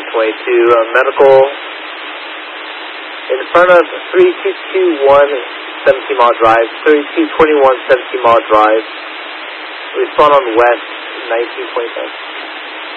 Medical in front of 3221 17 Mile Drive, 3221 17 Mile Drive. Respond on west 1925.